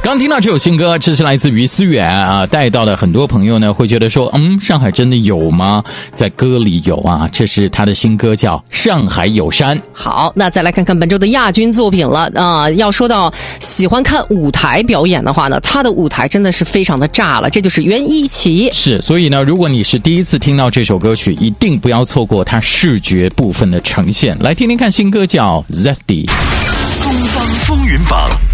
刚听到这首新歌，这是来自于思远啊，带到的很多朋友呢会觉得说，上海真的有吗？在歌里有啊，这是他的新歌叫《上海有山》。 好，那再来看看本周的亚军作品了啊。要说到喜欢看舞台表演的话呢，他的舞台真的是非常的炸了，这就是袁一奇。 是，所以呢，如果你是第一次听到这首歌曲，一定不要错过它视觉部分的呈现。来听听看新歌叫《Zesty》。 东方风云榜